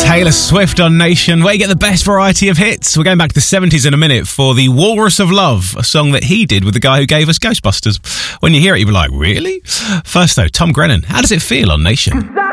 Taylor Swift on Nation, where you get the best variety of hits. We're going back to the 70s in a minute for The Walrus of Love, a song that he did with the guy who gave us Ghostbusters. When you hear it, you'll be like, really? First though, Tom Grennan, how does it feel on Nation?